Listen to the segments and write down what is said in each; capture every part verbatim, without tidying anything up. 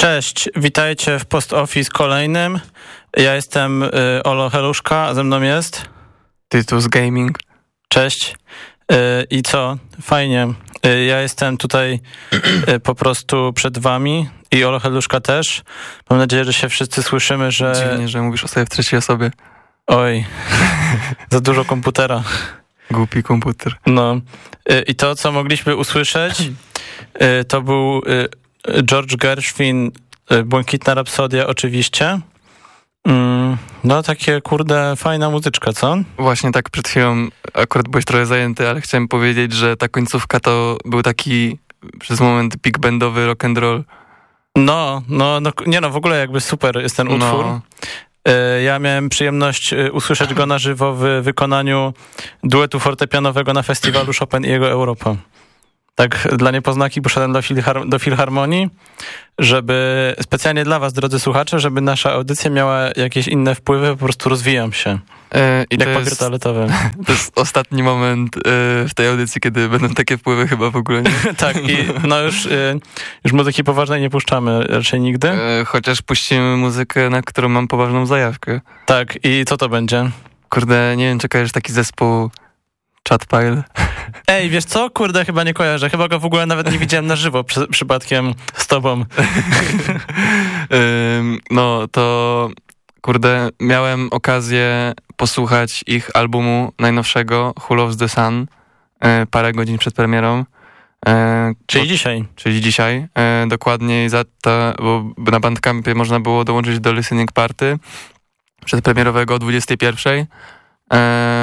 Cześć, witajcie w Post Office kolejnym. Ja jestem y, Olo Heluszka, a ze mną jest Tytus Gaming. Cześć. Y, I co? Fajnie. Y, ja jestem tutaj y, po prostu przed wami i Olo Heluszka też. Mam nadzieję, że się wszyscy słyszymy, że... Dziwnie, że mówisz o sobie w trzeciej osobie. Oj, za dużo komputera. Głupi komputer. No. Y, I to, co mogliśmy usłyszeć, y, to był... Y, George Gershwin, Błękitna Rapsodia oczywiście. Mm, no takie kurde fajna muzyczka, co? Właśnie tak przed chwilą, akurat byłeś trochę zajęty, ale chciałem powiedzieć, że ta końcówka to był taki przez moment big bandowy rock and roll. No, no, no nie no, w ogóle jakby super jest ten utwór. No. Ja miałem przyjemność usłyszeć go na żywo w wykonaniu duetu fortepianowego na festiwalu Chopin i jego Europa. Tak dla niepoznaki poszedłem do, filhar- do Filharmonii, żeby specjalnie dla was, drodzy słuchacze, żeby nasza audycja miała jakieś inne wpływy, po prostu rozwijam się. Yy, i jak to papier jest, toaletowy. To jest ostatni moment yy, w tej audycji, kiedy będą takie wpływy chyba w ogóle. Nie? Tak, i no już, yy, już muzyki poważnej nie puszczamy raczej nigdy. Yy, chociaż puścimy muzykę, na którą mam poważną zajawkę. Tak, i co to będzie? Kurde, nie wiem, czy kojarzysz taki zespół Chatpile. Ej, wiesz co? Kurde, chyba nie kojarzę. Chyba go w ogóle nawet nie widziałem na żywo przy, przypadkiem z tobą. Ym, no to kurde, miałem okazję posłuchać ich albumu najnowszego Who Loves the Sun yy, parę godzin przed premierą. Yy, czyli bo, dzisiaj. Czyli dzisiaj. Yy, dokładniej za to, bo na Bandcampie można było dołączyć do listening party przedpremierowego o dwudziestej pierwszej. Yy,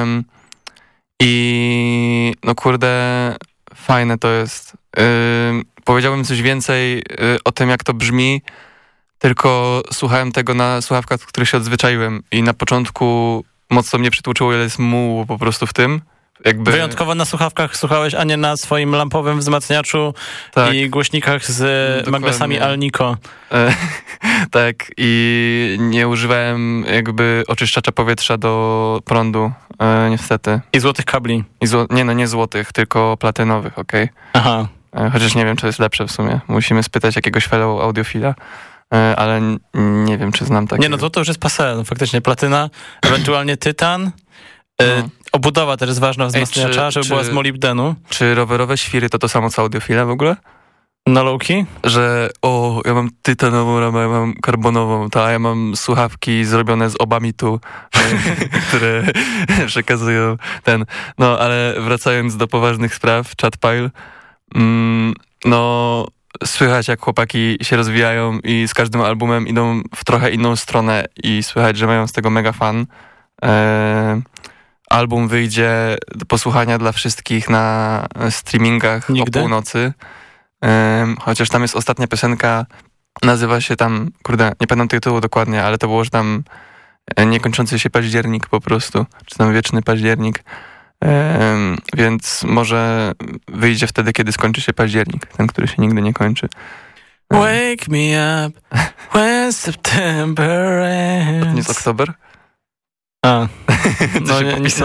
I no kurde, fajne to jest. Yy, powiedziałbym coś więcej yy, o tym, jak to brzmi, tylko słuchałem tego na słuchawkach, w których się odzwyczaiłem i na początku mocno mnie przytłoczyło, ile jest mułu po prostu w tym. Jakby... Wyjątkowo na słuchawkach słuchałeś, a nie na swoim lampowym wzmacniaczu tak. I głośnikach z Dokładnie. Magnesami Alnico. E, tak, i nie używałem jakby oczyszczacza powietrza do prądu, e, niestety. I złotych kabli. I zło- nie, no nie złotych, tylko platynowych, okej. Okay? Aha. E, chociaż nie wiem, czy jest lepsze w sumie. Musimy spytać jakiegoś fellow audiofila. Ale n- nie wiem, czy znam takiego. Nie, no to, to już jest passé, no, faktycznie platyna, ewentualnie tytan. No. Y, obudowa też jest ważna wzmacniacza, Ej, czy, żeby czy, była z molibdenu. Czy rowerowe świry to to samo co audiofile w ogóle? Na low-key? Że o, ja mam tytanową ramę, ja mam karbonową, to, a ja mam słuchawki zrobione z obamitu, które przekazują ten... No, ale wracając do poważnych spraw, Chatpile, mm, no... Słychać, jak chłopaki się rozwijają i z każdym albumem idą w trochę inną stronę i słychać, że mają z tego mega fan. E, album wyjdzie do posłuchania dla wszystkich na streamingach Nigdy? o północy. E, chociaż tam jest ostatnia piosenka, nazywa się tam, kurde, nie pamiętam tytułu dokładnie, ale to było, że tam niekończący się październik po prostu, czy tam wieczny październik. Um, więc może wyjdzie wtedy, kiedy skończy się październik, ten, który się nigdy nie kończy. Um. Wake me up when September ends. To nie jest oktober? A, no, nie, nie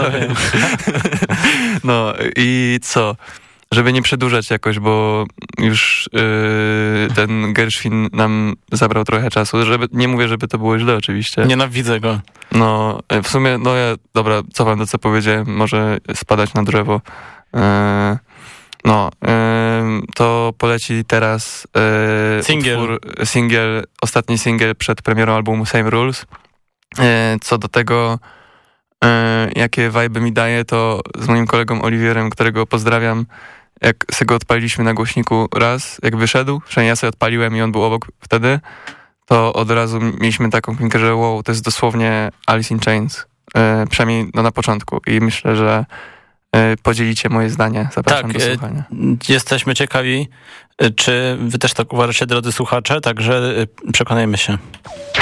No i co? Żeby nie przedłużać jakoś, bo już yy, ten Gershwin nam zabrał trochę czasu. Żeby, nie mówię, żeby to było źle oczywiście. Nienawidzę go. No, w sumie, no ja, dobra, cofam to, co powiedziałem, może spadać na drzewo. Yy, no, yy, to poleci teraz yy, singiel. utwór, singiel, ostatni singiel przed premierą albumu Same Rules. Yy, co do tego, yy, jakie vibe mi daje, to z moim kolegą Oliwierem, którego pozdrawiam, jak sobie go odpaliliśmy na głośniku raz, jak wyszedł, przynajmniej ja sobie odpaliłem i on był obok wtedy, to od razu mieliśmy taką klinkę, że wow, to jest dosłownie Alice in Chains. Yy, przynajmniej no, na początku. I myślę, że yy, podzielicie moje zdanie. Zapraszam tak, do słuchania. Yy, jesteśmy ciekawi, czy wy też tak uważacie, drodzy słuchacze, także yy, przekonajmy się.